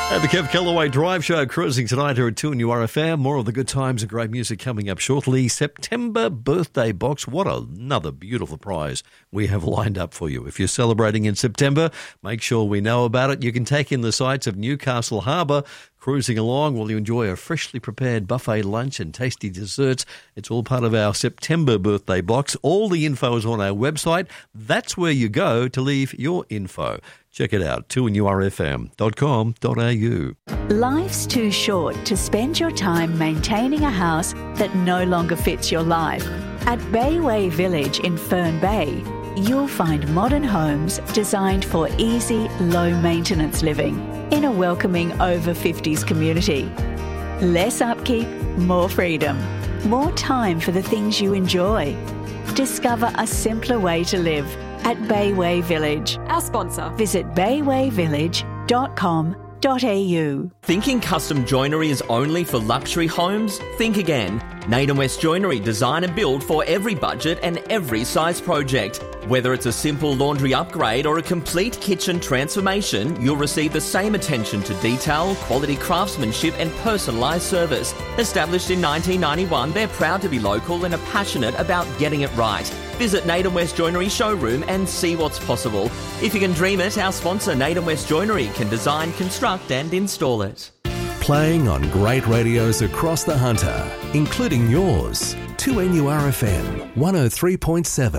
And the Kev Callaway Drive Show cruising tonight here at 2NURFM. More of the good times and great music coming up shortly. September birthday box. What another beautiful prize we have lined up for you. If you're celebrating in September, make sure we know about it. You can take in the sights of Newcastle Harbour, cruising along while you enjoy a freshly prepared buffet lunch and tasty desserts. It's all part of our September birthday box. All the info is on our website. That's where you go to leave your info. Check it out, 2NURFM.com.au. Life's too short to spend your time maintaining a house that no longer fits your life. At Bayway Village in Fern Bay, you'll find modern homes designed for easy, low-maintenance living in a welcoming over-50s community. Less upkeep, more freedom, more time for the things you enjoy. Discover a simpler way to live at Bayway Village. Our sponsor. Visit baywayvillage.com.au. Thinking custom joinery is only for luxury homes? Think again. Naden West Joinery design and build for every budget and every size project. Whether it's a simple laundry upgrade or a complete kitchen transformation, you'll receive the same attention to detail, quality craftsmanship and personalised service. Established in 1991, they're proud to be local and are passionate about getting it right. Visit Naden West Joinery showroom and see what's possible. If you can dream it, our sponsor Naden West Joinery can design, construct and install it. Playing on great radios across the Hunter, including yours, 2NURFM 103.7.